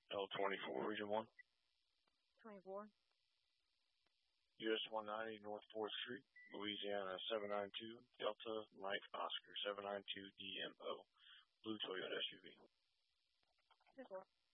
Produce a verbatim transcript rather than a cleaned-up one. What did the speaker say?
L twenty-four, Region one. twenty-four. U S one ninety, North fourth Street, Louisiana, seven nine two, Delta Mike Oscar, seven nine two D M O. Blue Toyota S U V. ten four.